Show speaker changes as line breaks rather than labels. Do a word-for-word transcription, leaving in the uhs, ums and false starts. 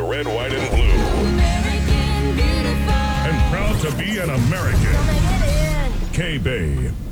red, white, and blue.
American beautiful.
And proud to be an American.
Gonna get in.
K-Bay.